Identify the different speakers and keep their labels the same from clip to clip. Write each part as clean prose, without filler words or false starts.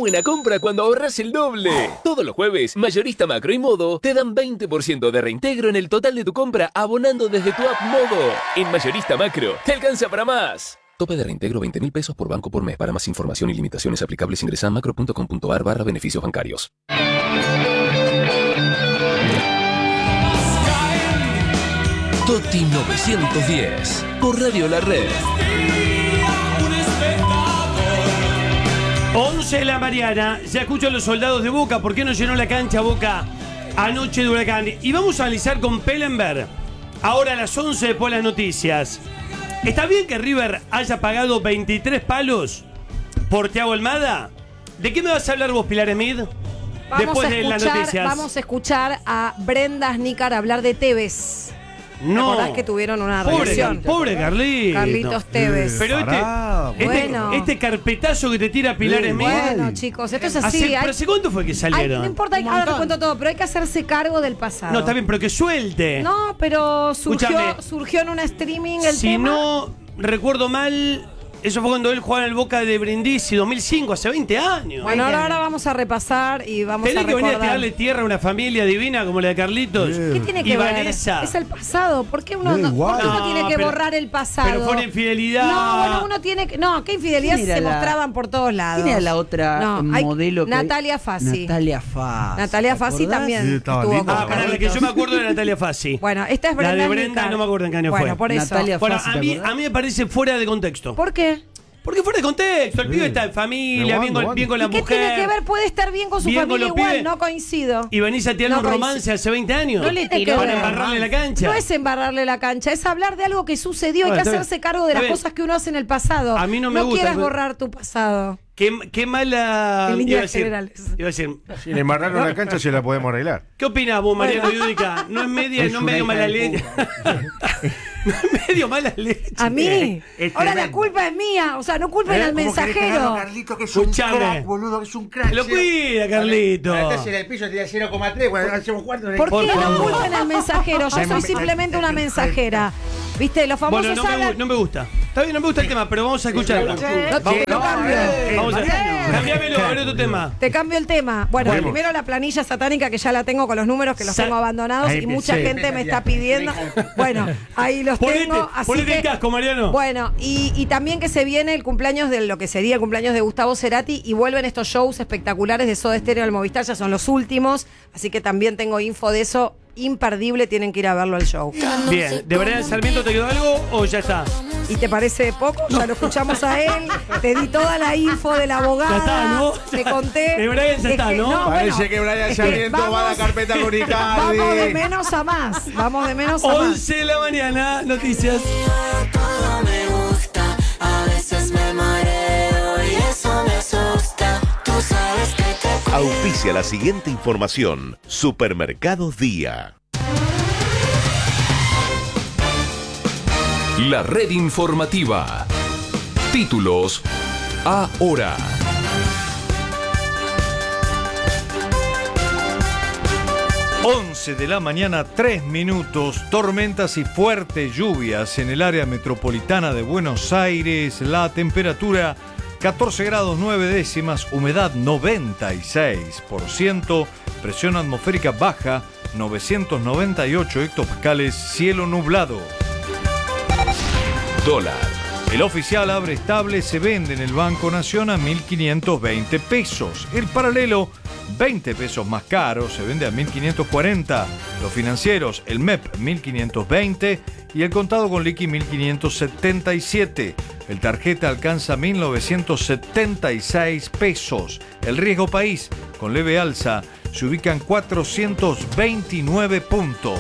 Speaker 1: buena compra cuando ahorras el doble! Todos los jueves, Mayorista Macro y Modo te dan 20% de reintegro en el total de tu compra abonando desde tu app Modo. En Mayorista Macro, te alcanza para más. Tope de reintegro 20.000 pesos por banco por mes. Para más información y limitaciones aplicables ingresa a macro.com.ar/beneficios bancarios. Toti 910 por Radio La Red.
Speaker 2: 11 de la mañana, ya escucho a los soldados de Boca. ¿Por qué no llenó la cancha Boca anoche de Huracán? Y vamos a analizar con Pellenberg, ahora a las 11 después de las noticias. ¿Está bien que River haya pagado 23 palos por Thiago Almada? ¿De qué me vas a hablar vos, Pilar Smith? Después de las noticias.
Speaker 3: Vamos a escuchar a Brenda Snícar hablar de Tevez. ¿Te acordás que tuvieron una relación?
Speaker 2: Pobre Carlitos.
Speaker 3: Carlitos Tevez.
Speaker 2: Pero este carpetazo que te tira Pilar Smith.
Speaker 3: Bueno, chicos, esto es así.
Speaker 2: ¿Pero hace cuánto fue que salieron?
Speaker 3: No importa, ahora te cuento todo, pero hay que hacerse cargo del pasado.
Speaker 2: No, está bien, pero que suelte.
Speaker 3: No, pero surgió en un streaming el tema.
Speaker 2: Si no recuerdo mal, eso fue cuando él jugaba en el Boca de Brindisi, 2005, hace 20 años.
Speaker 3: Bueno, ahora vamos a repasar y vamos a recordar.
Speaker 2: Tenés que venir a tirarle tierra a una familia divina como la de Carlitos.
Speaker 3: ¿Qué tiene que ver?
Speaker 2: Vanessa.
Speaker 3: Es el pasado. ¿Por qué uno tiene que borrar el pasado?
Speaker 2: Pero fue una infidelidad.
Speaker 3: No, bueno, uno tiene que... No, qué infidelidad se mostraban por todos lados.
Speaker 4: ¿Quién era la otra modelo?
Speaker 3: Natalia Fassi.
Speaker 4: Natalia Fassi
Speaker 3: también
Speaker 4: sí,
Speaker 3: estuvo con
Speaker 2: para la que yo me acuerdo de Natalia Fassi.
Speaker 3: Bueno, esta es Brenda.
Speaker 2: La de Brenda no me acuerdo en qué año fue.
Speaker 3: Bueno, por eso.
Speaker 4: Natalia Fassi,
Speaker 2: a mí me parece fuera de contexto.
Speaker 3: ¿Por qué?
Speaker 2: Porque fuera de contexto, el pibe está en familia, bien con la
Speaker 3: ¿Qué
Speaker 2: mujer.
Speaker 3: tiene que ver? Puede estar bien con su familia igual, no coincido.
Speaker 2: Y venís a tirar un romance hace 20 años.
Speaker 3: No le tiene que ver.
Speaker 2: Para embarrarle la cancha.
Speaker 3: No es embarrarle la cancha, es hablar de algo que sucedió. Hay que hacerse cargo de las cosas que uno hace en el pasado.
Speaker 2: A mí no me gusta.
Speaker 3: No quieras borrar tu pasado.
Speaker 2: Qué mala...
Speaker 3: En líneas generales.
Speaker 2: Iba a decir...
Speaker 5: Sin embarrarle la cancha se la podemos arreglar.
Speaker 2: ¿Qué opinás vos, Mariano Yudica? No es medio mala leche. No es medio mala leche.
Speaker 3: A mí. Ahora la culpa es mía. O sea, no culpen al mensajero.
Speaker 5: Carlito, que es un crack, boludo, que es un crack.
Speaker 2: Lo cuida, Carlito.
Speaker 5: Estás en el piso, te da 0,3. Bueno, hacemos cuarto.
Speaker 3: ¿Por qué no culpen al mensajero? Yo soy simplemente una mensajera. ¿Viste? Los famosos
Speaker 2: no me gusta. Está bien, no me gusta el tema, pero vamos a escucharlo.
Speaker 3: Lo cambio.
Speaker 2: Vamos a cambiámelo, a ver otro tema.
Speaker 3: Te cambio el tema. Bueno, primero la planilla satánica que ya la tengo con los números que los tengo abandonados y mucha gente me está pidiendo. Bueno, ahí los tengo.
Speaker 2: Ponete el casco, Mariano.
Speaker 3: Bueno, y también que se viene el cumpleaños de lo que sería el cumpleaños de Gustavo Cerati y vuelven estos shows espectaculares de Soda Stereo al Movistar, ya son los últimos, así que también tengo info de eso. Imperdible, tienen que ir a verlo al show.
Speaker 2: Bien, ¿de Brian Sarmiento te quedó algo o ya está?
Speaker 3: ¿Y te parece poco? Ya lo escuchamos a él, te di toda la info de la abogada,
Speaker 2: ya está, ¿no?
Speaker 3: te conté.
Speaker 2: De Brian ya está, ¿no?
Speaker 5: Parece que Brian Sarmiento va a la carpeta con Icardi.
Speaker 3: Vamos de menos a más, vamos de menos a más.
Speaker 2: 11 de la mañana, noticias.
Speaker 6: Todo me gusta, a veces me mareo y eso me asusta. Tú sabes que te
Speaker 7: Auspicia la siguiente información. Supermercados Día.
Speaker 1: La red informativa. Títulos ahora.
Speaker 8: Once de la mañana, 3 minutos. Tormentas y fuertes lluvias en el área metropolitana de Buenos Aires. La temperatura 14 grados 9 décimas, humedad 96%, presión atmosférica baja 998 hectopascales, cielo nublado.
Speaker 1: Dólar.
Speaker 8: El oficial abre estable, se vende en el Banco Nación a 1.520 pesos. El paralelo, 20 pesos más caro, se vende a 1.540. Los financieros, el MEP 1.520 y el contado con liqui 1.577. El tarjeta alcanza 1.976 pesos. El riesgo país, con leve alza, se ubica en 429 puntos.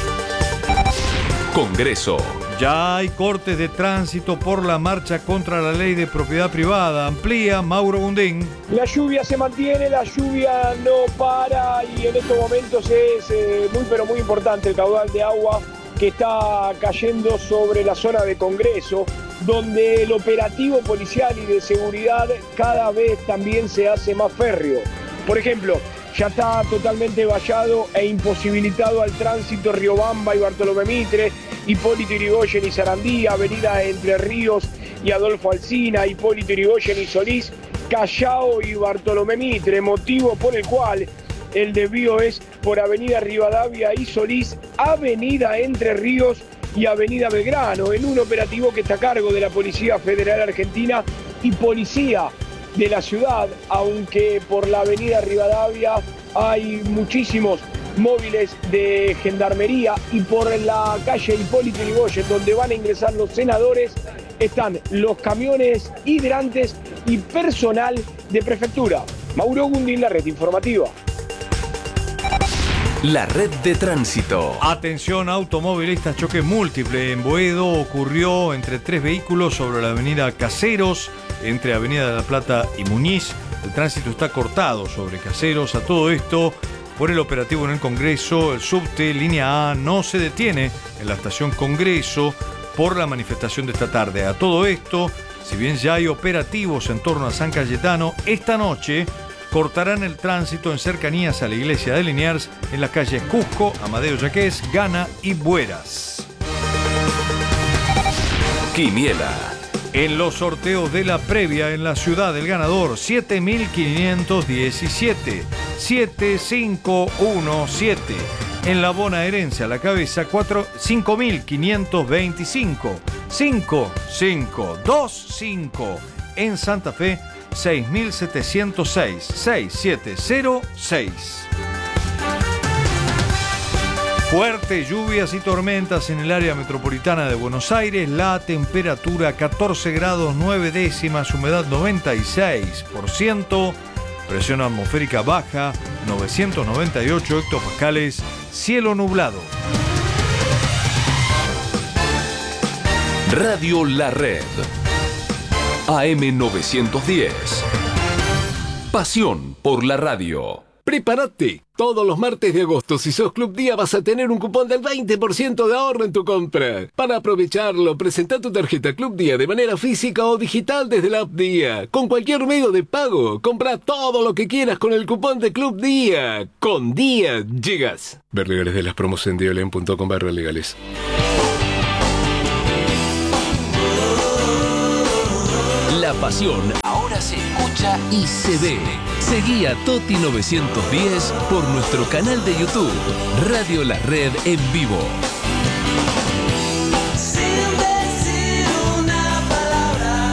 Speaker 1: Congreso.
Speaker 8: Ya hay cortes de tránsito por la marcha contra la ley de propiedad privada. Amplía Mauro Gundín.
Speaker 9: La lluvia se mantiene, la lluvia no para y en estos momentos es muy importante el caudal de agua que está cayendo sobre la zona de Congreso, donde el operativo policial y de seguridad cada vez también se hace más férreo. Por ejemplo, ya está totalmente vallado e imposibilitado al tránsito Riobamba y Bartolomé Mitre, Hipólito Yrigoyen y Sarandí, Avenida Entre Ríos y Adolfo Alsina, Hipólito Yrigoyen y Solís, Callao y Bartolomé Mitre, motivo por el cual el desvío es por Avenida Rivadavia y Solís, Avenida Entre Ríos y Avenida Belgrano, en un operativo que está a cargo de la Policía Federal Argentina y Policía de la ciudad, aunque por la Avenida Rivadavia hay muchísimos móviles de gendarmería y por la calle Hipólito Yrigoyen, donde van a ingresar los senadores, están los camiones hidrantes y personal de prefectura. Mauro Gundín, la red informativa.
Speaker 1: La red de tránsito.
Speaker 8: Atención automovilistas, choque múltiple en Boedo ocurrió entre 3 vehículos sobre la avenida Caseros, entre Avenida de la Plata y Muñiz. El tránsito está cortado sobre Caseros. A todo esto, por el operativo en el Congreso, el subte línea A no se detiene en la estación Congreso por la manifestación de esta tarde. A todo esto, si bien ya hay operativos en torno a San Cayetano, esta noche cortarán el tránsito en cercanías a la iglesia de Liniers en las calles Cusco, Amadeo Yaqués, Gana y Bueras.
Speaker 1: Quiniela.
Speaker 8: En los sorteos de la previa en la ciudad del ganador, 7517, 7517. En la bonaerense a la cabeza, 5525, 5525. En Santa Fe, 6706, 6706. Fuertes lluvias y tormentas en el área metropolitana de Buenos Aires. La temperatura 14 grados 9 décimas, humedad 96%, presión atmosférica baja 998 hectopascales, cielo nublado.
Speaker 1: Radio La Red. AM 910. Pasión por la radio. Prepárate. Todos los martes de agosto, si sos Club Día, vas a tener un cupón del 20% de ahorro en tu compra. Para aprovecharlo, presenta tu tarjeta Club Día de manera física o digital desde la app Día. Con cualquier medio de pago, compra todo lo que quieras con el cupón de Club Día. Con Día llegas. Ver legales de las promos en dialen.com/legales. La pasión ahora se escucha y se ve. Seguí a Toti 910 por nuestro canal de YouTube, Radio La Red en vivo.
Speaker 6: Sin decir una palabra.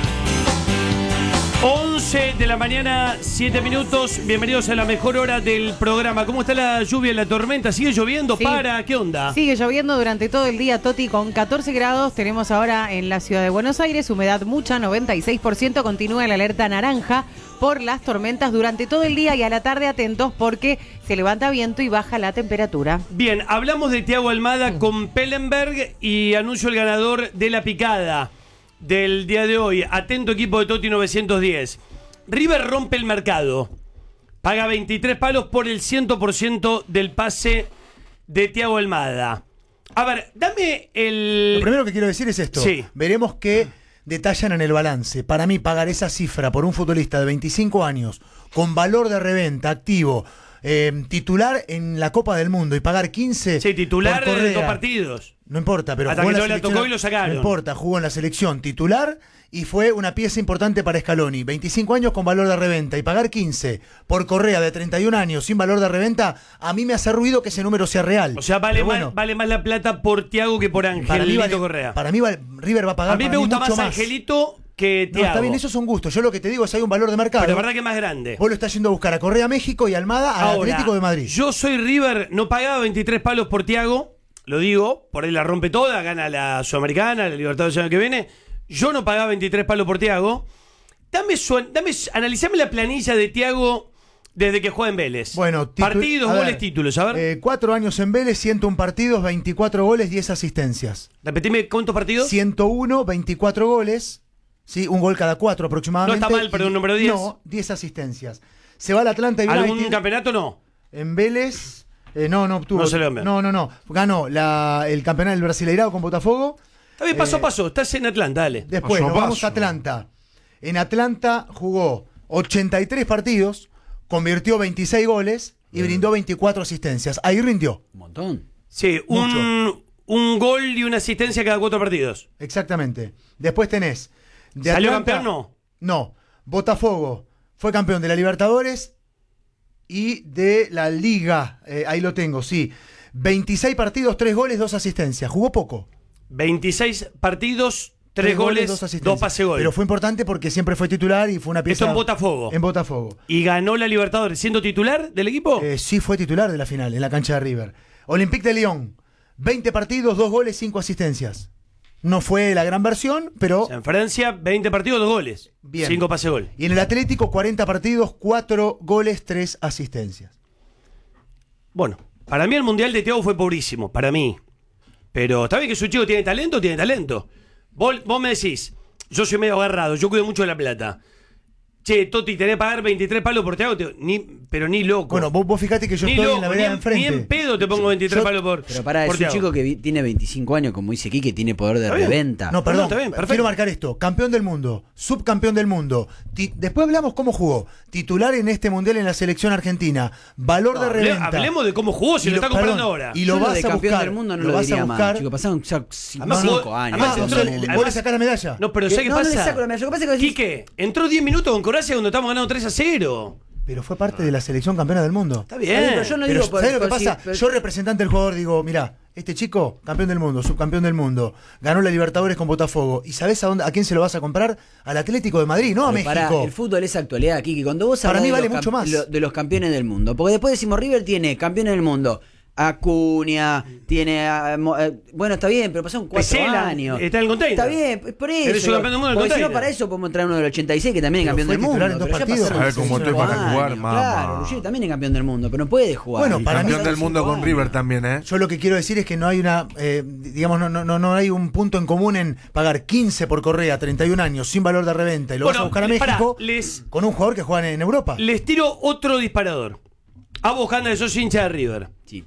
Speaker 2: 11 de la mañana, 7 minutos. Bienvenidos a la mejor hora del programa. ¿Cómo está la lluvia y la tormenta? ¿Sigue lloviendo?
Speaker 10: Sí.
Speaker 2: ¿Qué onda?
Speaker 10: Sigue lloviendo durante todo el día, Toti, con 14 grados. Tenemos ahora en la ciudad de Buenos Aires humedad mucha, 96%. Continúa el alerta naranja por las tormentas durante todo el día y a la tarde atentos porque se levanta viento y baja la temperatura.
Speaker 2: Bien, hablamos de Thiago Almada con Pellenberg y anuncio el ganador de la picada del día de hoy. Atento equipo de Toti 910. River rompe el mercado. Paga 23 palos por el 100% del pase de Thiago Almada. A ver, dame el...
Speaker 11: Lo primero que quiero decir es esto.
Speaker 2: Sí.
Speaker 11: Veremos qué detallan en el balance. Para mí, pagar esa cifra por un futbolista de 25 años, con valor de reventa, activo, titular en la Copa del Mundo y pagar 15...
Speaker 2: Sí, titular
Speaker 11: por Correa,
Speaker 2: de 2 partidos.
Speaker 11: No importa, pero
Speaker 2: hasta
Speaker 11: jugó
Speaker 2: que
Speaker 11: en
Speaker 2: no
Speaker 11: la
Speaker 2: la tocó y lo sacaron.
Speaker 11: No importa, jugó en la selección titular y fue una pieza importante para Scaloni. 25 años con valor de reventa y pagar 15 por Correa de 31 años sin valor de reventa, a mí me hace ruido que ese número sea real.
Speaker 2: O sea, vale más la plata por Thiago que por Angelito Correa.
Speaker 11: Para mí River va a pagar.
Speaker 2: A mí me gusta más Angelito que Thiago.
Speaker 11: No, está bien, esos son gustos. Yo lo que te digo es hay un valor de mercado.
Speaker 2: Pero la verdad que es más grande.
Speaker 11: Vos lo estás yendo a buscar a Correa a México y Almada al Atlético de Madrid.
Speaker 2: Yo soy River, no pagaba 23 palos por Thiago, lo digo, por ahí la rompe toda, gana la Sudamericana, la Libertadores del año que viene. Yo no pagaba 23 palos por Thiago. Analizame la planilla de Thiago desde que juega en Vélez.
Speaker 11: Bueno,
Speaker 2: partidos, goles, títulos, a ver.
Speaker 11: 4 años en Vélez, 101 partidos, 24 goles, 10 asistencias.
Speaker 2: Repetime, ¿cuántos partidos?
Speaker 11: 101, 24 goles, ¿sí? Un gol cada 4 aproximadamente.
Speaker 2: No está mal, perdón, número 10.
Speaker 11: No, 10 asistencias. Se va al Atlanta y
Speaker 2: ¿Algún campeonato no?
Speaker 11: En Vélez, no obtuvo.
Speaker 2: No se lo envió.
Speaker 11: No. Ganó el campeonato del Brasileirao con Botafogo.
Speaker 2: Está bien, paso a paso. Estás en Atlanta, dale.
Speaker 11: Después nos vamos a Atlanta. En Atlanta jugó 83 partidos, convirtió 26 goles y brindó 24 asistencias. Ahí rindió.
Speaker 4: Un montón.
Speaker 2: Sí, un gol y una asistencia cada 4 partidos.
Speaker 11: Exactamente. Después tenés...
Speaker 2: ¿Salió campeón no?
Speaker 11: No. Botafogo fue campeón de la Libertadores y de la Liga. Ahí lo tengo, sí. 26 partidos, 3 goles, 2 asistencias. Jugó poco.
Speaker 2: 26 partidos, 3 goles, 2 pase gol.
Speaker 11: Pero fue importante porque siempre fue titular y fue una pieza.
Speaker 2: Esto en Botafogo.
Speaker 11: En Botafogo.
Speaker 2: ¿Y ganó la Libertadores siendo titular del equipo?
Speaker 11: Sí, fue titular de la final, en la cancha de River. Olympique de Lyon. 20 partidos, 2 goles, 5 asistencias. No fue la gran versión, pero...
Speaker 2: O sea, en Francia, 20 partidos, 2 goles.
Speaker 11: Bien.
Speaker 2: 5 pase gol.
Speaker 11: Y en el Atlético, 40 partidos, 4 goles, 3 asistencias.
Speaker 2: Bueno, para mí el Mundial de Thiago fue pobrísimo, para mí. Pero está bien que su chico tiene talento. Vos me decís, yo soy medio agarrado, yo cuido mucho de la plata. Che, Toti, tenés que pagar 23 palos por Thiago, pero ni loco.
Speaker 11: Bueno, vos fijate que yo estoy en la vereda de enfrente.
Speaker 2: Ni en pedo te pongo 23 palos por
Speaker 4: Pero pará,
Speaker 2: por
Speaker 4: es un
Speaker 2: Thiago.
Speaker 4: chico que tiene 25 años, como dice Quique, tiene poder de reventa.
Speaker 11: No, perdón,
Speaker 2: está bien, perfecto.
Speaker 11: quiero marcar esto. Campeón del mundo, subcampeón del mundo. Después hablamos cómo jugó. Titular en este mundial en la selección argentina. Valor de reventa.
Speaker 2: Hablemos de cómo jugó, si lo está comprando ahora.
Speaker 11: Y lo
Speaker 4: Yo
Speaker 11: vas
Speaker 4: de
Speaker 11: a
Speaker 4: campeón
Speaker 11: buscar.
Speaker 4: del mundo no
Speaker 11: lo
Speaker 4: lo
Speaker 11: vas a
Speaker 4: diría
Speaker 11: buscar.
Speaker 4: más, chico. Pasaron ya 5 años.
Speaker 2: además,
Speaker 11: o sea, ¿le podés sacar la medalla?
Speaker 2: No, pero ¿sabes qué
Speaker 4: No, no le
Speaker 2: pasa?
Speaker 4: saco la medalla. Lo que pasa es que
Speaker 2: Quique, entró 10 minutos con Croacia cuando estamos ganando 3-0.
Speaker 11: Pero fue parte de la selección campeona del mundo.
Speaker 2: Está bien.
Speaker 4: Pero yo no
Speaker 11: Pero,
Speaker 4: digo por-
Speaker 11: ¿sabés lo que
Speaker 4: por
Speaker 11: pasa?
Speaker 4: si- pero-
Speaker 11: Yo, representante del jugador, digo, mirá, este chico, campeón del mundo, subcampeón del mundo, ganó la Libertadores con Botafogo. ¿Y sabés a quién se lo vas a comprar? Al Atlético de Madrid, no a
Speaker 4: Pero
Speaker 11: México.
Speaker 4: pará, el fútbol es actualidad, Kiki. Cuando vos
Speaker 11: Para
Speaker 4: hablas
Speaker 11: mí
Speaker 4: de
Speaker 11: vale
Speaker 4: los
Speaker 11: mucho más.
Speaker 4: de los campeones del mundo, porque después decimos River tiene campeones del mundo. Acuña, tiene. Bueno, está bien, pero pasaron 4
Speaker 2: Pesela,
Speaker 4: años.
Speaker 2: está en el container.
Speaker 4: Está bien, por eso.
Speaker 2: Eres un campeón del mundo del
Speaker 4: Porque si no,
Speaker 2: container.
Speaker 4: para eso podemos traer uno del 86, que también es
Speaker 11: Pero
Speaker 4: campeón
Speaker 11: fue
Speaker 4: del mundo.
Speaker 11: titular en 2
Speaker 4: pero ya
Speaker 11: partidos.
Speaker 4: pasaron
Speaker 5: A ver cómo estoy
Speaker 4: 5
Speaker 5: para jugar,
Speaker 4: años.
Speaker 5: mamá.
Speaker 4: Claro, Ruggeri también es campeón del mundo, pero no puede jugar.
Speaker 11: Bueno,
Speaker 5: Y
Speaker 11: para mí
Speaker 5: campeón del mundo con River también, ¿eh?
Speaker 11: Yo lo que quiero decir es que no hay una, digamos, no hay un punto en común en pagar 15 por Correa, 31 años, sin valor de reventa, y lo vas a buscar a México con un jugador que juega en Europa.
Speaker 2: Les tiro otro disparador. A vos, Janda, que sos hincha de River.
Speaker 4: Sí.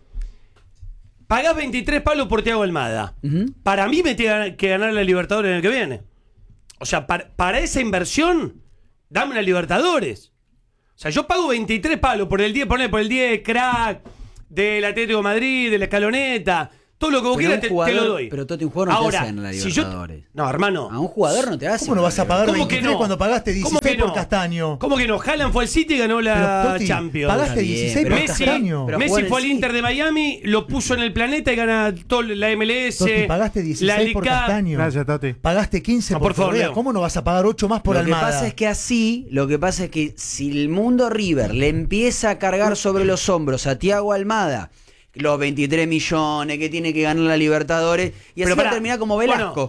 Speaker 2: Pagás 23 palos por Thiago Almada. Para mí me tiene que ganar la Libertadores en el que viene. O sea, para esa inversión, dame una Libertadores. O sea, yo pago 23 palos por el 10, por el 10 crack del Atlético de Madrid, de la Escaloneta. Todo lo que vos
Speaker 4: Pero
Speaker 2: quieras
Speaker 4: un
Speaker 2: te lo
Speaker 4: jugador-
Speaker 2: doy.
Speaker 4: pero Toti, un jugador no te
Speaker 2: Ahora,
Speaker 4: hace ganar la
Speaker 2: si yo-
Speaker 4: Libertadores.
Speaker 2: No, hermano.
Speaker 4: A un jugador no te hace.
Speaker 11: ¿Cómo no vas a pagar
Speaker 2: ¿Cómo que
Speaker 11: 23
Speaker 2: no?
Speaker 11: cuando pagaste
Speaker 2: ¿Cómo
Speaker 11: 16
Speaker 2: que no?
Speaker 11: por Castaño?
Speaker 2: ¿Cómo que no? Haaland fue al City y ganó
Speaker 11: Pero,
Speaker 2: la
Speaker 11: Toti,
Speaker 2: Champions.
Speaker 11: pagaste
Speaker 4: Está bien,
Speaker 11: 16 por
Speaker 4: pero
Speaker 11: Castaño.
Speaker 4: pero
Speaker 2: Messi
Speaker 4: jugar en
Speaker 2: fue al
Speaker 4: sí.
Speaker 2: Inter de Miami, lo puso en el planeta y gana todo la MLS.
Speaker 11: Toti, pagaste
Speaker 2: la
Speaker 11: 16 por
Speaker 2: Liga.
Speaker 11: Castaño.
Speaker 5: Gracias, Toti.
Speaker 11: Pagaste 15
Speaker 2: No,
Speaker 11: por
Speaker 2: por favor,
Speaker 11: Correa.
Speaker 2: Leo.
Speaker 11: ¿Cómo no vas a pagar 8 más por
Speaker 4: Lo que
Speaker 11: Almada?
Speaker 4: pasa es que lo que pasa es que si el mundo River le empieza a cargar sobre los hombros a Thiago Almada los 23 millones que tiene que ganar la Libertadores y así va a terminar como Velasco.
Speaker 2: Bueno,